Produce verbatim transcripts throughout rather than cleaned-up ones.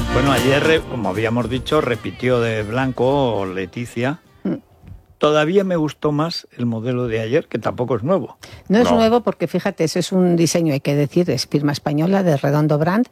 Bueno, ayer, como habíamos dicho, repitió de blanco Leticia. Mm. Todavía me gustó más el modelo de ayer, que tampoco es nuevo. No, no es nuevo porque, fíjate, ese es un diseño, hay que decir, es firma española de Redondo Brand.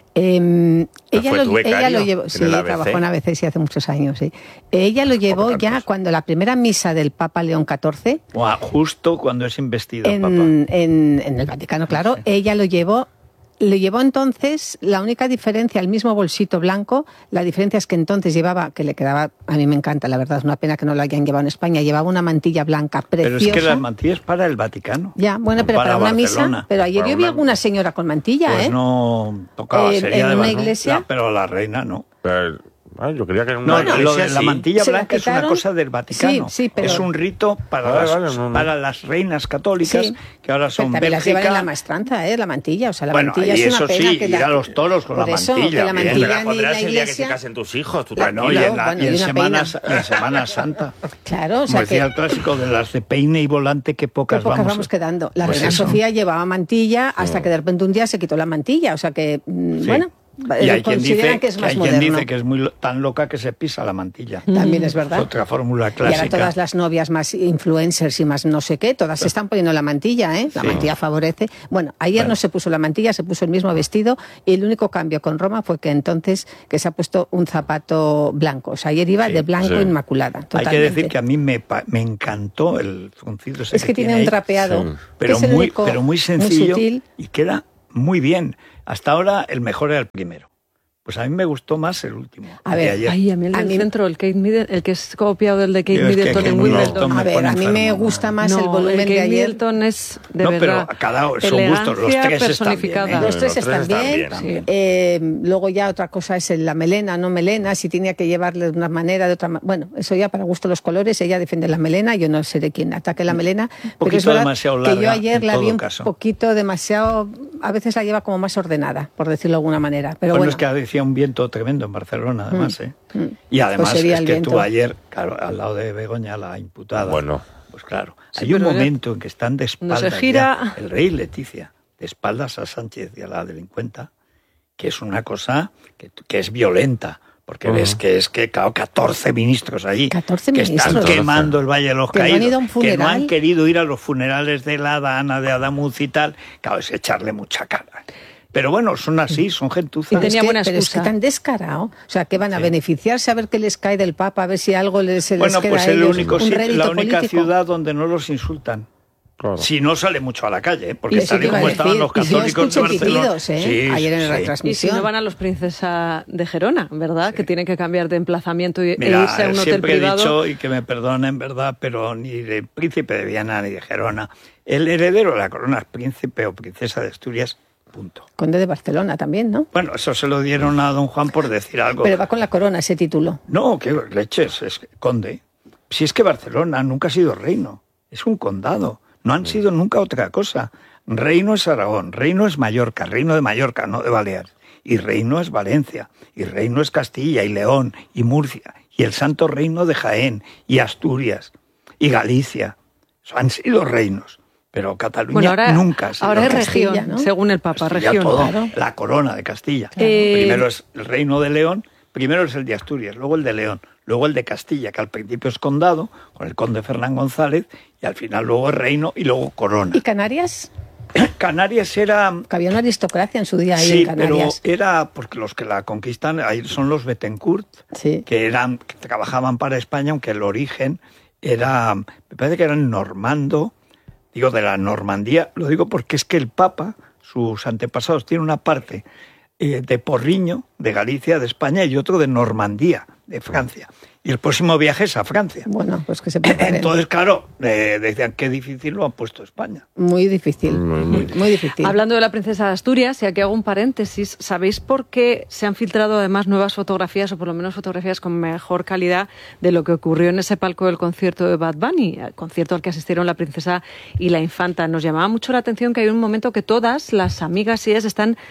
Eh, ella, fue lo, tu becario, ella lo llevó, sí, trabajó en A B C sí hace muchos años, sí. Ella lo llevó ya tantos. Cuando la primera misa del Papa León catorce. Wow, justo cuando es investido en, el Papa. En, en el Vaticano, claro, sí. Ella lo llevó. Lo llevó entonces, la única diferencia, el mismo bolsito blanco, la diferencia es que entonces llevaba, que le quedaba, a mí me encanta, la verdad, es una pena que no lo hayan llevado en España, llevaba una mantilla blanca preciosa. Pero es que la mantilla es para el Vaticano. Ya, bueno, no pero para, para una Barcelona, misa, pero ayer yo vi una... alguna señora con mantilla, pues ¿eh? Pues no tocaba, eh, sería en de una Barcelona, iglesia. Pero la reina no. Pero... Ah, yo creía que era una no, iglesia, lo de la sí. mantilla blanca es una cosa del Vaticano. Sí, sí, pero... Es un rito para, vale, las, vale, no, no. para las reinas católicas, sí. Que ahora son pero Bélgica. Las llevan en la maestranza, ¿eh? La mantilla, o sea, la bueno, mantilla y es eso una pena sí, que ir la... a los toros con Por la eso, mantilla. que la mantilla bien, pero la ni pondrás la el día que iglesia... se casen tus hijos, tú bueno, tranquila. y en, la, bueno, y en, y semana, y en Semana Santa. Claro, o sea como decía que... el clásico de las de peine y volante, que pocas, que pocas vamos, vamos quedando. La pues reina eso. Sofía llevaba mantilla hasta no. que de repente un día se quitó la mantilla, o sea que, sí. bueno... Y hay quien dice que, es más que, hay quien dice que es muy tan loca que se pisa la mantilla. También es verdad. Es otra fórmula clásica. Y ahora todas las novias más influencers y más no sé qué, todas se están poniendo la mantilla, ¿eh? La sí. mantilla favorece. Bueno, ayer bueno. no se puso la mantilla, se puso el mismo vestido y el único cambio con Roma fue que entonces que se ha puesto un zapato blanco. O sea, ayer iba sí, de blanco sí. inmaculada. Totalmente. Hay que decir que a mí me, me encantó el fruncido ese Es que, que tiene tiene un ahí, trapeado. Sí. Pero, muy, único, pero muy sencillo muy sutil. Y queda muy bien. Hasta ahora el mejor era el primero. Pues a mí me gustó más el último. A ver, ayer. Ay, a mí el del centro, el Kate Middleton, el que es copiado del de Kate Yo Middleton es que en Wimbledon. A ver, a mí me gusta más no, el volumen el de ayer. Middleton es de no, verdad. pero cada son gustos, los tres están bien. ¿eh? Los tres están bien. Sí. Eh, luego ya otra cosa es la melena, no melena, si tenía que llevarle de una manera, de otra manera. Bueno, eso ya para gusto los colores, ella defiende la melena, yo no sé de quién ataque la melena. Un pero es demasiado larga, que yo ayer la vi un caso. poquito demasiado, a veces la lleva como más ordenada, por decirlo de alguna manera. Pero bueno, bueno. es que decía un viento tremendo en Barcelona, además, ¿eh? Mm. Y además pues es que viento. tú ayer, claro, al lado de Begoña, la imputada. Bueno. Pues claro, Sí, hay un pero momento en que están de espaldas se gira... ya, el rey Leticia, de espaldas a Sánchez y a la delincuenta, que es una cosa que, que es violenta. Porque uh-huh. ves que es que, claro, catorce ministros allí catorce que ministros. están quemando el Valle de los que Caídos, no han que no han querido ir a los funerales de la Dana, de Adamuz y tal. Claro, es echarle mucha cara. Pero bueno, son así, son gentuzas. Y tenía es que, buena pero es que tan descarado. O sea, que van a sí. beneficiarse a ver qué les cae del Papa, a ver si algo les, se bueno, les queda pues a el ellos, único un sitio, rédito la única político. ciudad donde no los insultan. Claro. Si no sale mucho a la calle, ¿eh? Porque y tal y como estaban los católicos de Barcelona. Pitidos, ¿eh? Sí, ayer en la sí. retransmisión. Y si no van a los Princesa de Gerona, ¿verdad? Sí. Que tienen que cambiar de emplazamiento y Mira, e irse a un hotel siempre privado. He dicho, y que me perdonen, ¿verdad? Pero ni de príncipe de Viana ni de Gerona. El heredero de la corona es príncipe o princesa de Asturias. Punto. Conde de Barcelona también, ¿no? Bueno, eso se lo dieron a don Juan por decir algo. Pero va con la corona ese título. No, qué leches, es conde. Si es que Barcelona nunca ha sido reino, es un condado. No han sido nunca otra cosa. Reino es Aragón, reino es Mallorca, reino de Mallorca, no de Baleares. Y reino es Valencia, y reino es Castilla y León y Murcia, y el Santo Reino de Jaén y Asturias y Galicia. Eso han sido reinos. Pero Cataluña bueno, ahora, nunca ha sido ahora es Castilla, región, ¿no? según el Papa, Castilla, región. Todo, claro. La corona de Castilla. Eh... Primero es el reino de León, primero es el de Asturias, luego el de León, luego el de Castilla, que al principio es condado, con el conde Fernán González, y al final luego el reino y luego corona. ¿Y Canarias? Canarias era... Que había una aristocracia en su día ahí sí, en Canarias. pero era porque los que la conquistan ahí son los Bettencourt, sí. que eran que trabajaban para España, aunque el origen era, me parece que eran normando, digo de la Normandía, lo digo porque es que el Papa, sus antepasados, tiene una parte eh, de Porriño, de Galicia, de España, y otro de Normandía, de Francia. Y el próximo viaje es a Francia. Bueno, pues que se preparen. Entonces, claro, eh, decían qué difícil lo han puesto España. Muy difícil, muy, muy, muy difícil. Hablando de la princesa de Asturias, y aquí hago un paréntesis, ¿sabéis por qué se han filtrado además nuevas fotografías, o por lo menos fotografías con mejor calidad, de lo que ocurrió en ese palco del concierto de Bad Bunny, el concierto al que asistieron la princesa y la infanta? Nos llamaba mucho la atención que hay un momento que todas las amigas y ellas están... Mm.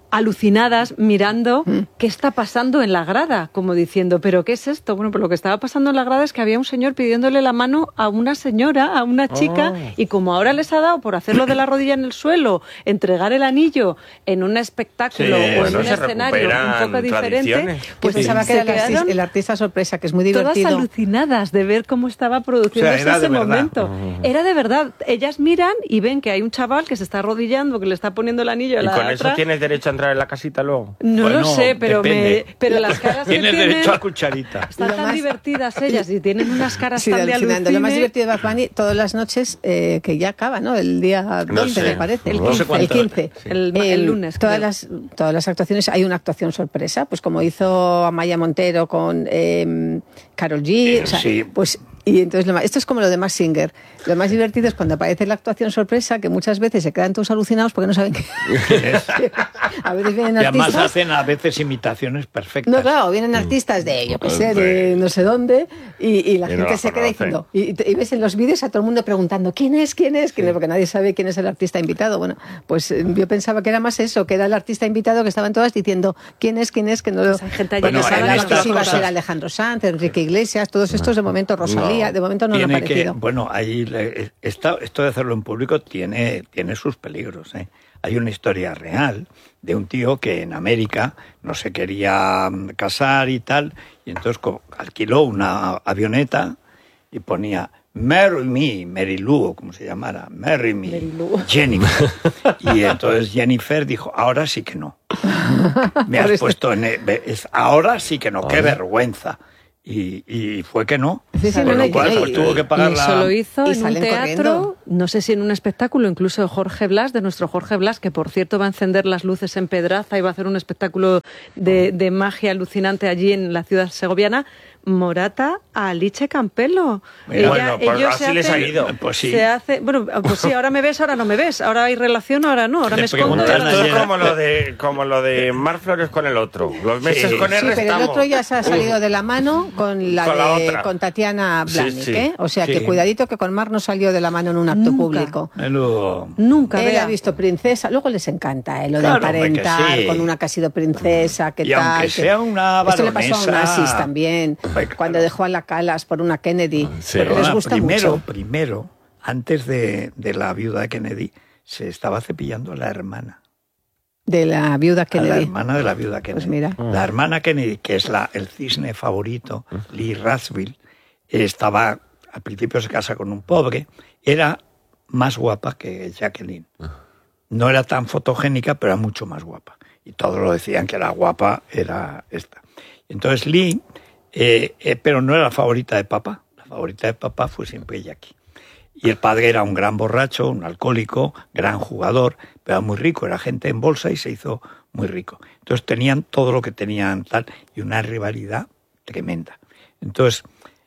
alucinadas mirando mm. qué está pasando en la grada, como diciendo, ¿pero qué es esto? Bueno, pues lo que estaba pasando en la grada es que había un señor pidiéndole la mano a una señora, a una chica, oh. y como ahora les ha dado por hacerlo de la rodilla en el suelo, entregar el anillo en un espectáculo sí, o bueno, en un escenario un poco diferente, pues sí. pensaba que era el artista, el artista sorpresa, que es muy divertido. Todas alucinadas de ver cómo estaba produciéndose o sea, ese momento. Uh-huh. Era de verdad. Ellas miran y ven que hay un chaval que se está arrodillando, que le está poniendo el anillo a la ¿Y con otra? eso tienes derecho a entrar en la casita luego? No bueno, lo sé, pero, me, pero las caras tienes que tienen... derecho a cucharita. Están tan más... divertidas ellas y tienen unas caras sí, tan de alucine. Lo más divertido de Bad Bunny, todas las noches, eh, que ya acaba, ¿no? El día no doce, sé. me parece. El no quince. sé el, quince. Sí. El, el, el lunes. Todas las, todas las actuaciones, hay una actuación sorpresa, pues como hizo Amaya Montero con eh, Karol G. O sea, sí. Pues... Y entonces, esto es como lo de Max Singer. Lo más divertido es cuando aparece la actuación sorpresa, que muchas veces se quedan todos alucinados porque no saben qué es. A veces vienen y artistas... además hacen a veces imitaciones perfectas. No, claro, vienen artistas de, yo qué sé, de no sé dónde, y, y la y gente no se queda diciendo... Y, y ves en los vídeos a todo el mundo preguntando, ¿quién es? ¿Quién es? ¿Quién es? Porque nadie sabe quién es el artista invitado. Bueno, pues yo pensaba que era más eso, que era el artista invitado, que estaban todas diciendo, ¿quién es? ¿Quién es? Que no lo... Pues hay gente allí bueno, que se sabe hablaba que estas sí iba a ser cosas. Alejandro Sanz, Enrique Iglesias, todos estos de momento Rosalía, No. de momento no lo han Que, bueno, ahí está, esto de hacerlo en público tiene, tiene sus peligros, ¿eh? Hay una historia real de un tío que en América no se quería casar y tal, y entonces alquiló una avioneta y ponía Marry me, Mary Lou, como se llamara, Marry me, Mary Lou. Jennifer. Y entonces Jennifer dijo, ahora sí que no. Me has puesto en... Es, ahora sí que no, qué vergüenza. Y, y fue que no. Sí, sí, Con no, lo no, cual, y- pues tuvo que pagar Y la... eso lo hizo y en un salen teatro, corriendo. no sé si en un espectáculo, incluso de Jorge Blas, de nuestro Jorge Blas, que por cierto va a encender las luces en Pedraza y va a hacer un espectáculo de, de magia alucinante allí en la ciudad segoviana. Morata a Alice Campelo. Mira, bueno, pues ellos así se les ha hacen- ido. Pues sí. Se hace, bueno, pues sí, ahora me ves, ahora no me ves. Ahora hay relación, ahora no. Ahora Le me escondo. y preguntan ahora Esto no. es como lo de como lo de Mar Flores con el otro. Los meses Sí. con Sí, R pero el estamos. otro ya se ha salido de la mano con la, Con la de, otra. con Tatiana Sí, Blahnik, sí. ¿eh? O sea Sí. que cuidadito que con Mar no salió de la mano en un acto Nunca. público. Menudo... Nunca Él vea. ha visto princesa, luego les encanta, ¿eh? Lo de Claro, hombre, que emparentar sí. con una que ha sido princesa, que Y tal. aunque que- sea una Esto le pasó a baronesa- Onassis también, Hombre, claro. cuando dejó a la Calas por una Kennedy. Sí. Porque les Perdona, gusta primero, mucho. primero, antes de, de la viuda de Kennedy, se estaba cepillando a la hermana. De la viuda A la Kennedy. hermana de la viuda Kennedy. Pues mira. La hermana Kennedy, que es la, el cisne favorito, Lee Rathville, estaba, al principio se casa con un pobre, era más guapa que Jacqueline. No era tan fotogénica, pero era mucho más guapa. Y todos lo decían que la guapa era esta. Entonces Lee, eh, eh, pero no era la favorita de papá. La favorita de papá fue siempre Jackie. Y el padre era un gran borracho, un alcohólico, gran jugador, pero era muy rico, era gente en bolsa y se hizo muy rico. Entonces tenían todo lo que tenían tal, y una rivalidad tremenda. Entonces,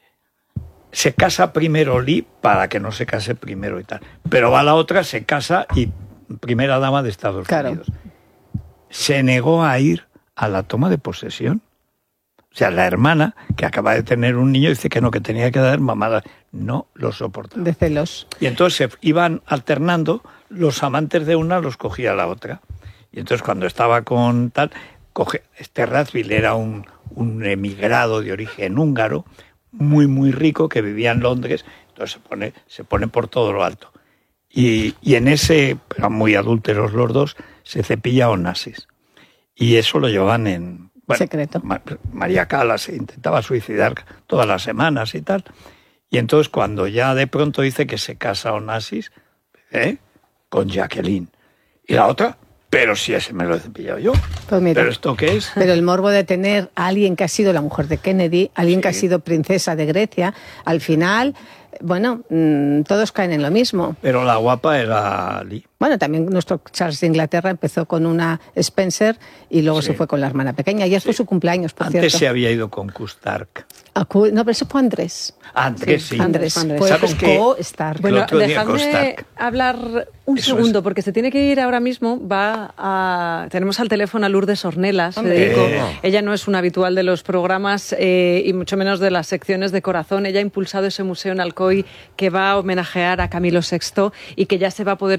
se casa primero Lee para que no se case primero y tal. Pero va la otra, se casa y primera dama de Estados Claro. Unidos. Se negó a ir a la toma de posesión. O sea, la hermana, que acaba de tener un niño, dice que no, que tenía que dar mamada. No lo soportaba. De celos. Y entonces se iban alternando, los amantes de una los cogía la otra. Y entonces cuando estaba con tal, coge, este Rathville era un, un emigrado de origen húngaro, muy, muy rico, que vivía en Londres, entonces se pone, se pone por todo lo alto. Y, y en ese, eran muy adúlteros los dos, se cepilla a Onassis. Y eso lo llevaban en... Bueno, Secreto. Ma- María Callas se intentaba suicidar todas las semanas y tal. Y entonces cuando ya de pronto dice que se casa Onassis, ¿eh? Con Jacqueline. Y la otra, pero si ese me lo he cepillado yo. Pues mira. ¿Pero esto qué es? Pero el morbo de tener a alguien que ha sido la mujer de Kennedy, alguien que ha Sí. sido princesa de Grecia, al final, bueno, mmm, todos caen en lo mismo. Pero la guapa era Lee. Bueno, también nuestro Charles de Inglaterra empezó con una Spencer y luego Sí. se fue con la hermana pequeña. Ayer fue su cumpleaños, por Antes cierto. se había ido con Kustark. Acu- No, pero eso fue Andrés. Antes sí. Andrés, Andrés. fue ¿Sabes con qué? Co-Star. Bueno, otro día dejadme Kostak. hablar un Eso segundo, es. porque se tiene que ir ahora mismo. Va a... Tenemos al teléfono a Lourdes Ornelas, Hombre. Federico. Eh. Ella no es una habitual de los programas eh, y mucho menos de las secciones de corazón. Ella ha impulsado ese museo en Alcoy que va a homenajear a Camilo sexto y que ya se va a poder visitar en la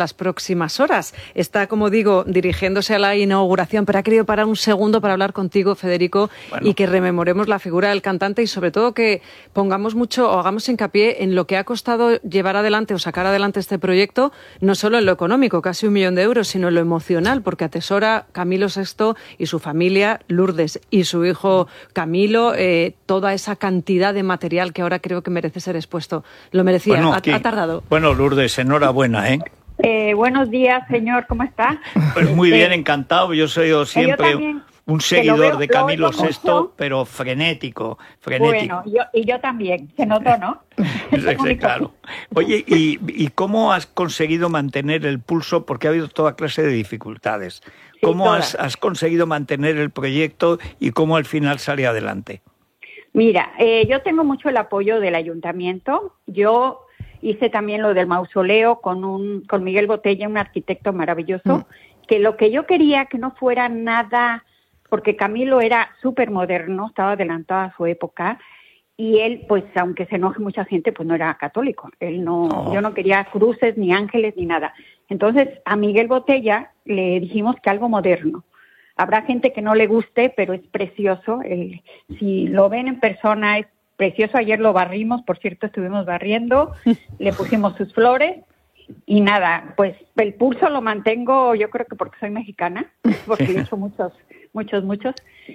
las próximas horas. Está, como digo, dirigiéndose a la inauguración, pero ha querido parar un segundo para hablar contigo, Federico, bueno. y que rememoremos la figura del cantante y sobre todo que pongamos mucho o hagamos hincapié en lo que ha costado llevar adelante o sacar adelante este proyecto, no solo en lo económico, casi un millón de euros, sino en lo emocional, porque atesora Camilo sexto y su familia, Lourdes, y su hijo Camilo, eh, toda esa cantidad de material que ahora creo que merece ser expuesto. Lo merecía, bueno, ha, ha tardado. Bueno, Lourdes, enhorabuena, ¿eh? Eh, buenos días, señor, ¿cómo está? Pues muy bien, encantado. Yo soy yo siempre yo también, un seguidor veo, de Camilo sexto, pero frenético, frenético. Bueno, yo, y yo también, se notó, ¿no? Sí, claro. Oye, ¿y, ¿y cómo has conseguido mantener el pulso? Porque ha habido toda clase de dificultades. ¿Cómo sí, has, has conseguido mantener el proyecto y cómo al final sale adelante? Mira, eh, yo tengo mucho el apoyo del ayuntamiento. Yo hice también lo del mausoleo con un con Miguel Botella, un arquitecto maravilloso, mm. que lo que yo quería que no fuera nada, porque Camilo era súper moderno, estaba adelantado a su época, y él, pues, aunque se enoje mucha gente, pues no era católico. Él no, oh. yo no quería cruces, ni ángeles, ni nada. Entonces, a Miguel Botella le dijimos que algo moderno. Habrá gente que no le guste, pero es precioso. El, si lo ven en persona, es precioso. Ayer lo barrimos, por cierto, estuvimos barriendo, le pusimos sus flores y nada, pues el pulso lo mantengo, yo creo que porque soy mexicana, porque he hecho muchos, muchos, muchos.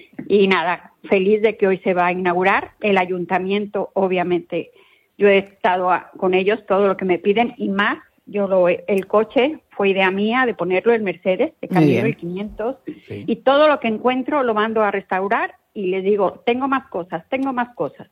Y nada, feliz de que hoy se va a inaugurar. El ayuntamiento, obviamente, yo he estado a, con ellos, todo lo que me piden y más. Yo lo, el coche fue idea mía de ponerlo en Mercedes, de Camilo el quinientos, sí. y todo lo que encuentro lo mando a restaurar y les digo, tengo más cosas, tengo más cosas.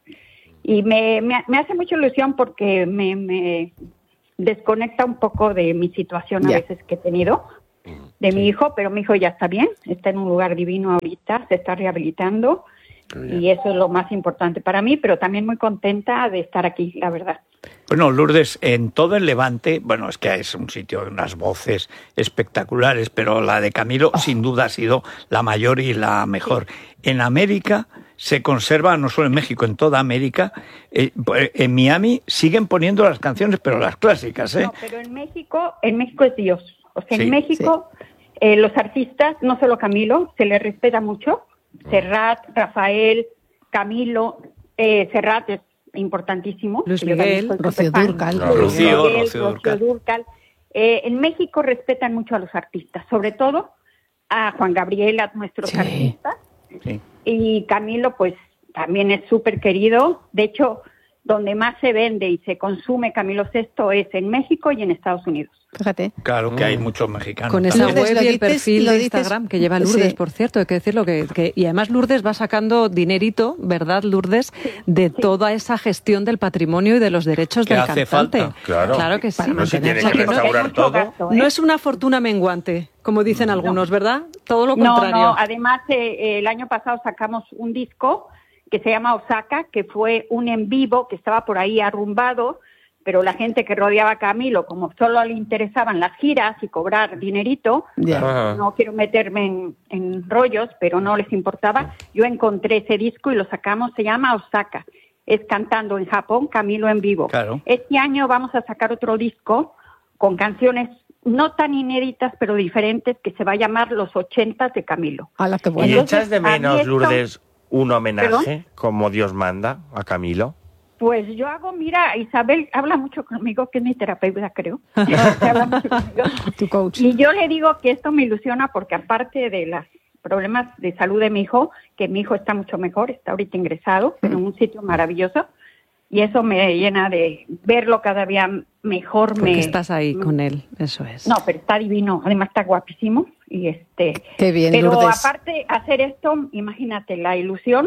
Y me, me, me hace mucha ilusión porque me, me desconecta un poco de mi situación a yeah. veces que he tenido, de sí. mi hijo, pero mi hijo ya está bien, está en un lugar divino ahorita, se está rehabilitando, yeah. y eso es lo más importante para mí, pero también muy contenta de estar aquí, la verdad. Bueno, Lourdes, en todo el Levante, bueno, es que es un sitio de unas voces espectaculares, pero la de Camilo oh. sin duda ha sido la mayor y la mejor. Sí. En América se conserva, no solo en México, en toda América, eh, en Miami siguen poniendo las canciones, pero las clásicas, ¿eh? No, pero en México, en México es Dios. O sea, sí, en México sí. eh, los artistas, no solo Camilo, se les respeta mucho. Serrat, Rafael, Camilo, eh, Serrat es importantísimo. Luis Miguel, Rocío Dúrcal. No, Rocío, Miguel, Rocío Dúrcal. Dúrcal. Eh, en México respetan mucho a los artistas, sobre todo a Juan Gabriel, a nuestros sí. artistas. Sí. Y Camilo, pues, también es súper querido. De hecho, donde más se vende y se consume Camilo sexto es en México y en Estados Unidos. Fíjate. Claro que hay muchos mexicanos. Con esa también. web y el perfil de Instagram que lleva Lourdes, sí. por cierto, hay que decirlo. Que, que, y además Lourdes va sacando dinerito, ¿verdad, Lourdes? De sí. toda esa gestión del patrimonio y de los derechos que del hace cantante. Falta. Claro. claro que sí. No se tiene que restaurar todo. Gasto, ¿eh? No es una fortuna menguante, como dicen no. algunos, ¿verdad? Todo lo contrario. No, no. Además, eh, el año pasado sacamos un disco que se llama Osaka, que fue un en vivo que estaba por ahí arrumbado, pero la gente que rodeaba a Camilo, como solo le interesaban las giras y cobrar dinerito, yeah. no quiero meterme en, en rollos, pero no les importaba, yo encontré ese disco y lo sacamos, se llama Osaka, es cantando en Japón, Camilo en vivo. Claro. Este año vamos a sacar otro disco con canciones no tan inéditas, pero diferentes, que se va a llamar Los ochentas de Camilo. A la que bueno. ¿Y echas de menos, Lourdes, un homenaje, ¿Perdón? como Dios manda, a Camilo? Pues yo hago, mira, Isabel habla mucho conmigo, que es mi terapeuta, creo. habla mucho conmigo. Tu coach. Y yo le digo que esto me ilusiona porque aparte de los problemas de salud de mi hijo, que mi hijo está mucho mejor, está ahorita ingresado en un sitio maravilloso, y eso me llena de verlo cada día mejor. Porque me, estás ahí me, con él, eso es. No, pero está divino, además está guapísimo. Y este, Qué bien, pero Lourdes. Aparte hacer esto, imagínate la ilusión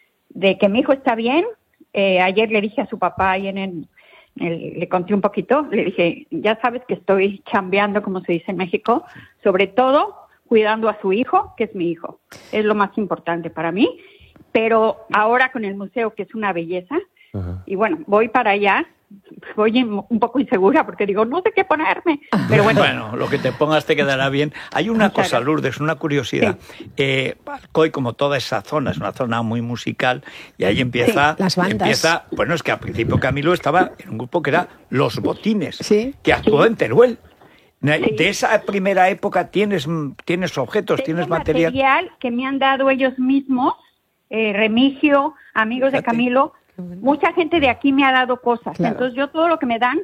de que mi hijo está bien. Eh, ayer le dije a su papá, ahí en el, el, le conté un poquito, le dije, ya sabes que estoy chambeando, como se dice en México, sobre todo cuidando a su hijo, que es mi hijo. Es lo más importante para mí. Pero ahora con el museo, que es una belleza, uh-huh. y bueno, voy para allá, voy un poco insegura porque digo, no sé qué ponerme. Pero bueno, bueno lo que te pongas te quedará bien. Hay una Muchas cosa, Lourdes, una curiosidad. Sí. Eh, Alcoy, como toda esa zona, es una zona muy musical y ahí empieza... Sí, las bandas. Empieza, bueno, es que al principio Camilo estaba en un grupo que era Los Botines, sí. que actuó sí. en Teruel. De esa primera época tienes, tienes objetos, Tengo tienes material. material que me han dado ellos mismos, eh, Remigio, amigos de Camilo. Mucha gente de aquí me ha dado cosas. Claro. Entonces yo todo lo que me dan,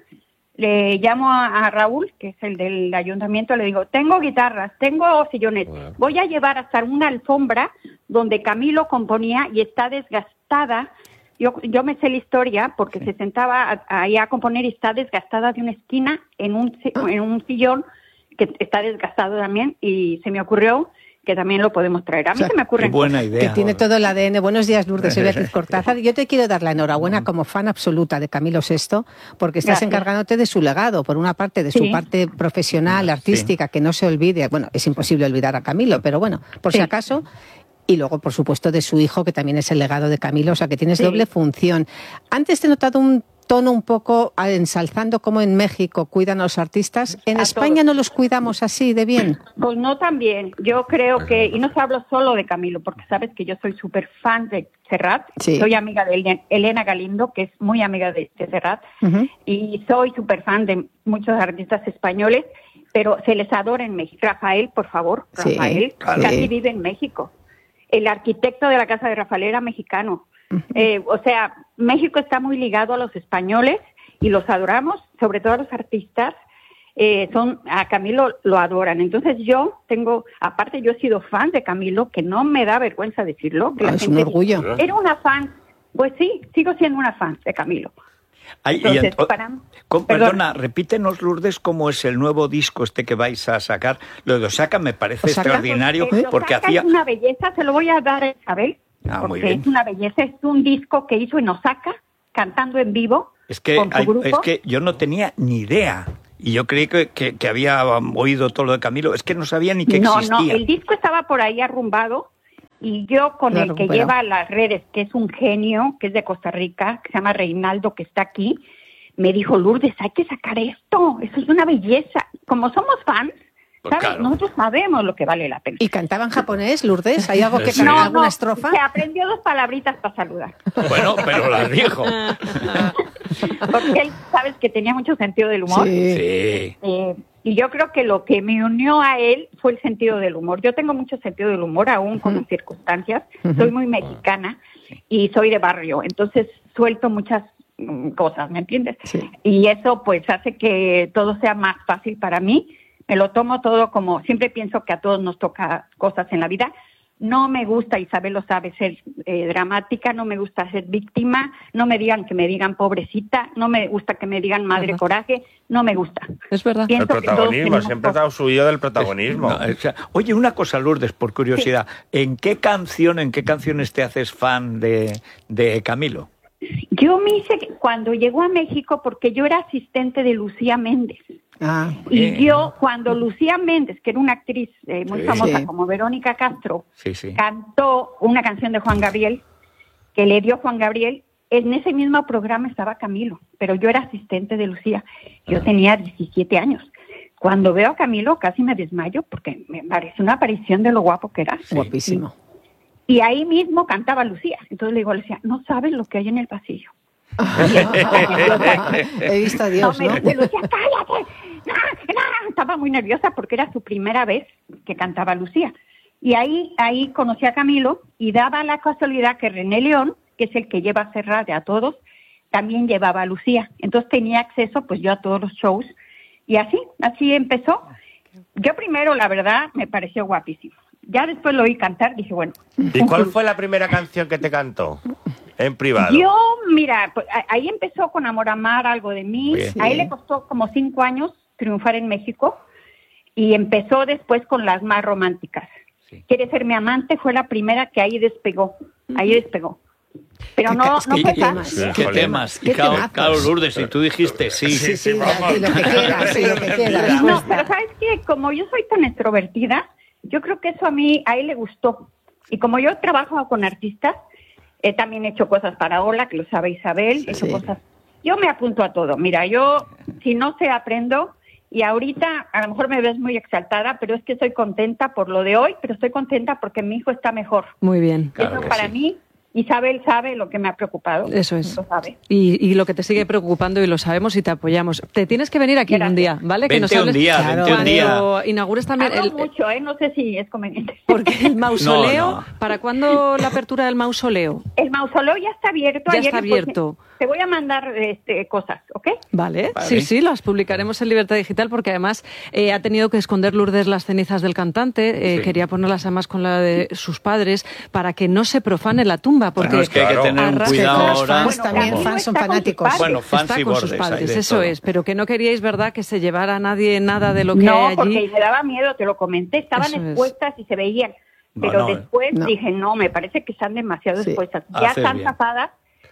le llamo a, a Raúl, que es el del ayuntamiento, le digo, tengo guitarras, tengo sillones, Bueno. voy a llevar hasta una alfombra donde Camilo componía y está desgastada. Yo, yo me sé la historia porque Sí. se sentaba a- ahí a componer y está desgastada de una esquina en un, si- en un sillón que está desgastado también, y se me ocurrió que también lo podemos traer. A mí O sea, se me ocurre. Qué buena Que idea. tiene todo el A D N. Buenos días, Lourdes. Soy Beatriz Cortázar. Yo te quiero dar la enhorabuena como fan absoluta de Camilo sexto, porque estás Gracias. encargándote de su legado, por una parte de su Sí. parte profesional, artística, que no se olvide. Bueno, es imposible olvidar a Camilo, pero bueno, por si Sí. acaso. Y luego, por supuesto, de su hijo, que también es el legado de Camilo, o sea que tienes Sí. doble función. Antes te he notado un tono un poco ah, ensalzando cómo en México cuidan a los artistas. ¿En A España todos. no los cuidamos así de bien? Pues no tan bien. Yo creo que, y no se hablo solo de Camilo, porque sabes que yo soy súper fan de Serrat. Sí. Soy amiga de Elena- Elena Galindo, que es muy amiga de, de Serrat. Ujú. Y soy súper fan de muchos artistas españoles, pero se les adora en México. Rafael, por favor, Sí, Rafael, claro. casi vive en México. El arquitecto de la casa de Rafael era mexicano. Eh, o sea, México está muy ligado a los españoles y los adoramos, sobre todo a los artistas. Eh, son a Camilo lo adoran. Entonces yo tengo, aparte yo he sido fan de Camilo, que no me da vergüenza decirlo. Que Ah, la es un gente orgullo. dice, era una fan. Pues sí, sigo siendo una fan de Camilo. Ay, y Entonces, ento- para- con- perdón. perdona, repítenos, Lourdes, cómo es el nuevo disco este que vais a sacar. Lo de Osaka me parece Osaka, extraordinario, Eh, porque Osaka hacía... es una belleza, se lo voy a dar a Isabel, Ah, muy porque bien. es una belleza, es un disco que hizo en Osaka, cantando en vivo, Es que, con su hay- grupo. es que yo no tenía ni idea. Y yo creí que, que, que había um, oído todo lo de Camilo. Es que no sabía ni que no, existía. no, el disco estaba por ahí arrumbado, y yo con Lo el que recuperó. lleva las redes, que es un genio, que es de Costa Rica, que se llama Reinaldo, que está aquí, me dijo, Lourdes, hay que sacar esto, eso es una belleza. Como somos fans, Pues ¿sabes? claro. Nosotros sabemos lo que vale la pena. ¿Y cantaban japonés, Lourdes? ¿Hay algo que Sí. cantar, No, alguna no, estrofa? se aprendió dos palabritas para saludar. Bueno, pero las dijo. Porque él, sabes que tenía mucho sentido del humor. Sí. Sí. Eh, y yo creo que lo que me unió a él fue el sentido del humor. Yo tengo mucho sentido del humor, aún con las circunstancias. Soy muy mexicana y soy de barrio, entonces suelto muchas mm, cosas, ¿me entiendes? Sí. Y eso pues hace que todo sea más fácil para mí. Me lo tomo todo como, siempre pienso que a todos nos toca cosas en la vida. No me gusta, Isabel lo sabe, ser eh, dramática, no me gusta ser víctima, no me digan que me digan pobrecita, no me gusta que me digan madre Ajá. coraje, no me gusta. Es verdad. El Pienso que todos protagonismo, tenemos siempre te cosas. has subido del protagonismo. No, o sea, oye, una cosa, Lourdes, por curiosidad. ¿En qué canción, en qué canciones te haces fan de, de Camilo? Yo me hice cuando llegó a México porque yo era asistente de Lucía Méndez. Ah, Y Bien. yo, cuando Lucía Méndez, que era una actriz eh, muy Sí. famosa Sí. como Verónica Castro, Sí, sí. cantó una canción de Juan Gabriel, que le dio Juan Gabriel, en ese mismo programa estaba Camilo, pero yo era asistente de Lucía. Yo tenía diecisiete años. Cuando veo a Camilo casi me desmayo porque me pareció una aparición de lo guapo que era. guapísimo. Y ahí mismo cantaba Lucía. Entonces le digo a Lucía, no sabes lo que hay en el pasillo. He visto a Dios, me ¿no? dice Lucía, cállate. No, no. Estaba muy nerviosa porque era su primera vez que cantaba Lucía. Y ahí, ahí conocí a Camilo y daba la casualidad que René León, que es el que lleva a Serrat a todos, también llevaba a Lucía. Entonces tenía acceso pues yo a todos los shows. Y así, así empezó. Yo primero, la verdad, me pareció guapísimo. Ya después lo oí cantar, dije, bueno. ¿Y cuál fue la primera canción que te cantó? En privado. Yo, mira, pues, a- ahí empezó con Amor a Amar, Algo de Mí. Bien. A él le costó como cinco años triunfar en México y empezó después con las más románticas. Sí. Quiere ser mi amante fue la primera que ahí despegó, ahí despegó. Pero ¿Qué no, ca- no qué fue temas? fácil. ¿Qué Híjole. temas? Y ¿Qué claro, temazos? claro, Lourdes, y tú dijiste sí. Sí, sí, vamos. sí, lo que quieras, sí, lo que quieras. No, pero sabes que como yo soy tan extrovertida, yo creo que eso a mí, a él le gustó. Y como yo trabajo con artistas, he también hecho cosas para Ola, que lo sabe Isabel, he hecho Sí. cosas. Yo me apunto a todo. Mira, yo si no sé aprendo y ahorita a lo mejor me ves muy exaltada, pero es que estoy contenta por lo de hoy, pero estoy contenta porque mi hijo está mejor. Muy bien. Claro Eso que para sí. mí Isabel sabe lo que me ha preocupado. Eso es. Lo sabe. Y, y lo que te sigue preocupando y lo sabemos y te apoyamos. Te tienes que venir aquí Gracias. un día, ¿vale? Vente que nos hables un día, claro, vente un día. Cuando inaugures también Hablo el, mucho, ¿eh? No sé si es conveniente. porque el mausoleo, No, no. ¿para cuándo la apertura del mausoleo? El mausoleo ya está abierto. Ya Ayer está le puse- abierto. Te voy a mandar este, cosas, ¿ok? Vale, Vale. sí, sí, las publicaremos en Libertad Digital porque además eh, ha tenido que esconder Lourdes las cenizas del cantante, eh, Sí. quería ponerlas además con la de sus padres para que no se profane la tumba, porque Bueno, es que hay que Claro. tener un arrastra- cuidado Los ahora. fans Bueno, también, Camilo fans son está con sus fanáticos. padres. Bueno, fans está y con sus bordes, hay padres, de eso todo. es, pero que no queríais, ¿verdad?, que se llevara a nadie nada de lo que No, hay porque allí. me daba miedo, te lo comenté. Estaban Eso es. expuestas y se veían. No, Pero no, eh. después no. dije, no, me parece que están demasiado Sí. expuestas. Ya Haces están bien. tapadas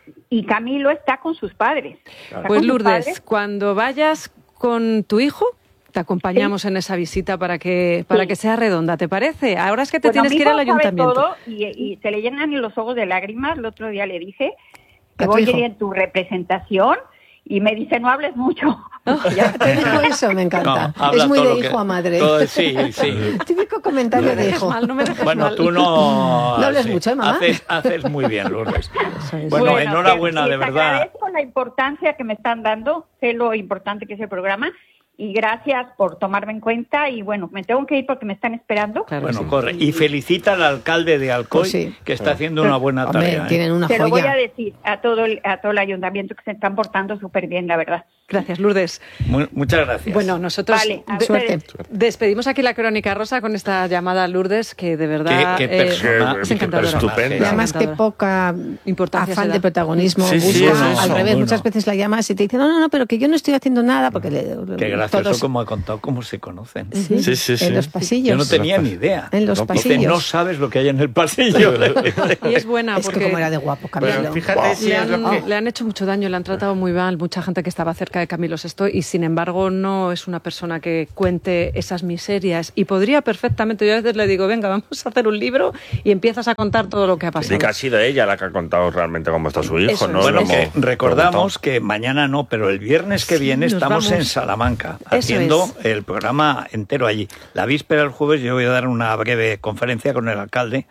y Camilo está con sus padres. Está Pues con sus Lourdes, padres. cuando vayas con tu hijo, te acompañamos en esa visita para que para Sí. que sea redonda, ¿te parece? Ahora es que te Bueno, tienes mi que ir al hijo sabe ayuntamiento. todo y, y se le llenan los ojos de lágrimas. El otro día le dije que ¿A tu voy a hijo? ir en tu representación y me dice, no hables mucho. Porque ya- Te dijo eso, me encanta. No, habla es muy todo de lo que- hijo a madre. todo- sí, sí. Típico comentario No me de dejes hijo. mal, no me dejes Bueno, mal. tú no... No hables mucho, ¿eh, mamá? Haces, haces muy bien, Lourdes. Eso es. Bueno, Bueno, enhorabuena, que- de les verdad. agradezco la importancia que me están dando, sé lo importante que es el programa y gracias por tomarme en cuenta y bueno, me tengo que ir porque me están esperando. Claro, Bueno, sí. corre. Y felicita al alcalde de Alcoy, Pues sí. que está haciendo una buena Hombre, tarea. ¿eh? tienen una Se lo voy a joya. decir a todo el, a todo el ayuntamiento que se están portando súper bien, la verdad. Gracias, Lourdes. Mu- muchas gracias. Bueno, nosotros Vale, a de- Suerte. ustedes. despedimos aquí la Crónica Rosa con esta llamada a Lourdes, que de verdad Qué- qué eh, persona, es qué encantadora. estupenda. Y además que poca Importancia se afán da. de protagonismo Sí, sí, busca. eso, Al eso, revés, bueno. muchas veces la llamas y te dicen, no, no, no, pero que yo no estoy haciendo nada porque le, Qué gracioso todos- como ha contado cómo se conocen. Sí, Sí, sí, sí. en los pasillos. Yo no tenía ni idea. En los Dice, pasillos. no sabes lo que hay en el pasillo. Y es buena Es que porque como era de guapo, Camilo. Pero fíjate si le es lo han, que... le han hecho mucho daño, le han tratado muy mal, mucha gente que estaba cerca de Camilo sexto y sin embargo no es una persona que cuente esas miserias y podría perfectamente, yo a veces le digo, venga, vamos a hacer un libro y empiezas a contar todo lo que ha pasado. Y que ha sido ella la que ha contado realmente cómo está su hijo, Eso ¿no? es. Bueno, Lo que hemos recordamos preguntado. que mañana no, pero el viernes que Sí, viene nos estamos vamos. en Salamanca Eso haciendo es. el programa entero allí. La víspera del jueves yo voy a dar una breve conferencia con el alcalde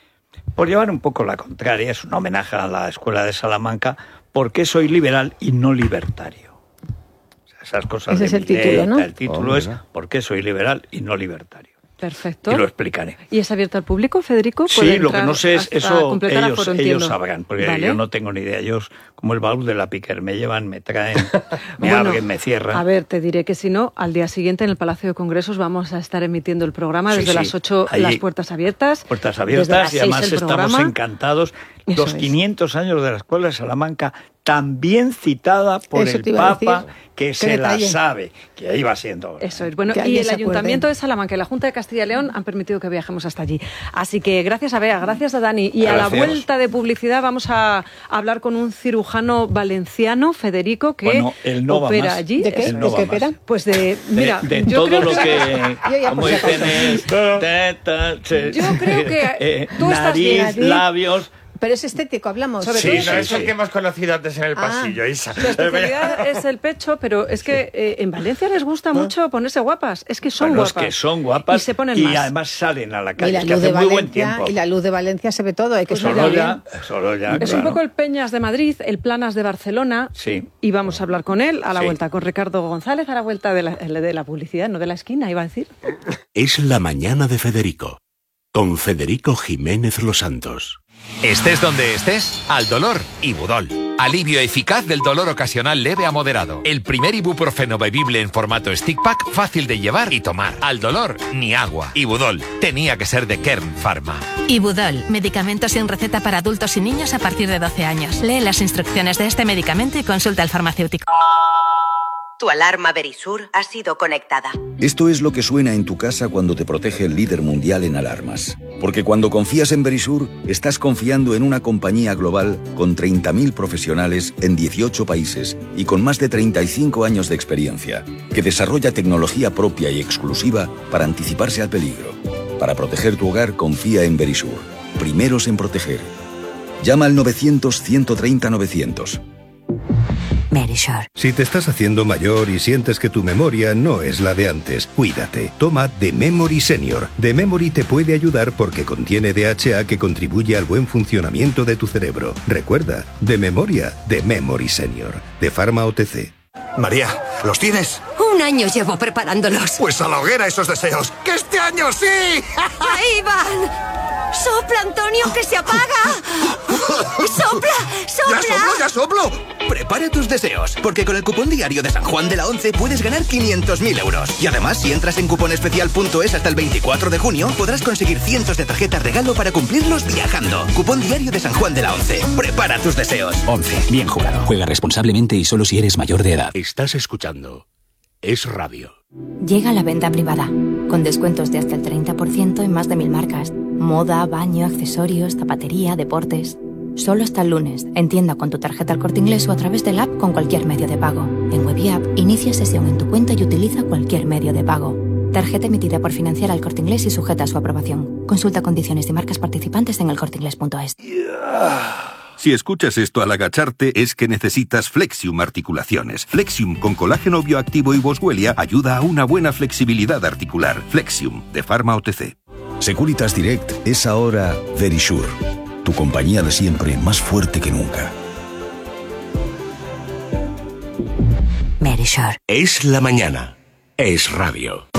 por llevar un poco la contraria. Es un homenaje a la Escuela de Salamanca porque soy liberal y no libertario. O sea, esas cosas Ese de es el Millet, título, ¿no? El título Oh, es mira. ¿por qué soy liberal y no libertario? Perfecto. Y lo explicaré. ¿Y es abierto al público, Federico? Sí, ¿Puede lo que entrar no sé es hasta eso, completar ellos, aforo, ellos entiendo? sabrán, porque Vale. yo no tengo ni idea. Ellos, como el baúl de la piquer, me llevan, me traen, me Bueno, abren, me cierran. A ver, te diré que si no, al día siguiente en el Palacio de Congresos vamos a estar emitiendo el programa Sí, desde sí. las ocho, Allí. las puertas abiertas. Puertas Desde abiertas las y seis además el estamos programa. encantados. Eso Los es. quinientos años de la Escuela de Salamanca, también citada por Eso el te iba a Papa, decir. que Qué se la detalle. sabe, que ahí va siendo. ahora. Eso es. Bueno, Que y alguien el se acuerde. Ayuntamiento de Salamanca y la Junta de Castilla y León han permitido que viajemos hasta allí. Así que gracias a Bea, gracias a Dani. Y a la Gracias. vuelta de publicidad vamos a hablar con un cirujano valenciano, Federico, que Bueno, él no va opera más. allí. ¿De qué? Él no ¿De va qué más. opera? Pues de, De, mira, de yo todo creo lo que... que, Yo ya por como si dicen, acaso. es ta, ta, che- Yo creo que eh, tú estás bien nariz, allí. labios. Pero es estético, hablamos. Sobre Sí, todo no sí, es el sí. que hemos conocido antes en el Ah. pasillo, Isa. Su especialidad es el pecho, pero es que eh, en Valencia les gusta mucho ponerse guapas. Es que son Bueno, guapas. es que son guapas Y se ponen y más. además salen a la Y calle. la Es que luz de hace muy buen Valencia, tiempo. y la luz de Valencia se ve todo, hay que Pues estar Solo bien. ya, solo ya, Es claro. un poco el Peñas de Madrid, el Planas de Barcelona. Sí. Y vamos a hablar con él a la Sí. vuelta, con Ricardo González, a la vuelta de la, de la publicidad, no de la esquina, iba a decir. Es la mañana de Federico, con Federico Jiménez Los Santos. Estés donde estés, al dolor, Ibudol. Alivio eficaz del dolor ocasional leve a moderado. El primer ibuprofeno bebible en formato stick pack, fácil de llevar y tomar. Al dolor, ni agua. Ibudol. Tenía que ser de Kern Pharma. Ibudol, medicamento sin receta para adultos y niños a partir de doce años. Lee las instrucciones de este medicamento y consulta al farmacéutico. Tu alarma Verisur ha sido conectada. Esto es lo que suena en tu casa cuando te protege el líder mundial en alarmas. Porque cuando confías en Verisur, estás confiando en una compañía global con treinta mil profesionales en dieciocho países y con más de treinta y cinco años de experiencia, que desarrolla tecnología propia y exclusiva para anticiparse al peligro. Para proteger tu hogar, confía en Verisur. Primeros en proteger. Llama al novecientos, ciento treinta, novecientos. Merisure. Si te estás haciendo mayor y sientes que tu memoria no es la de antes, cuídate. Toma The Memory Senior. The Memory te puede ayudar porque contiene D H A que contribuye al buen funcionamiento de tu cerebro. Recuerda, de memoria, The Memory Senior. De Pharma O T C. María, ¿los tienes? Un año llevo preparándolos. Pues a la hoguera esos deseos. ¡Que este año sí! ¡Ahí van! ¡Sopla, Antonio, que se apaga! ¡Sopla, sopla! ¡Ya soplo, ya soplo! Prepara tus deseos, porque con el cupón diario de San Juan de la Once puedes ganar quinientos mil euros. Y además, si entras en cuponespecial punto es hasta el veinticuatro de junio, podrás conseguir cientos de tarjetas regalo para cumplirlos viajando. Cupón diario de San Juan de la Once. Prepara tus deseos. Once. Bien jugado. Juega responsablemente y solo si eres mayor de edad. Estás escuchando Es Radio. Llega la venta privada, con descuentos de hasta el treinta por ciento en más de mil marcas. Moda, baño, accesorios, zapatería, deportes. Solo hasta el lunes. En tienda con tu tarjeta El Corte Inglés o a través del app con cualquier medio de pago. En Web y App, inicia sesión en tu cuenta y utiliza cualquier medio de pago. Tarjeta emitida por Financiera El Corte Inglés y sujeta a su aprobación. Consulta condiciones y marcas participantes en el corte inglés punto es. Si escuchas esto al agacharte es que necesitas Flexium Articulaciones. Flexium con colágeno bioactivo y boswellia ayuda a una buena flexibilidad articular. Flexium, de Pharma O T C. Securitas Direct es ahora Verisure, tu compañía de siempre más fuerte que nunca. Merisure. Es la mañana. Es Radio.